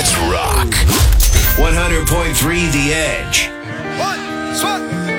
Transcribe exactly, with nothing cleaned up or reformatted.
Let's rock. one hundred point three The Edge. One, two.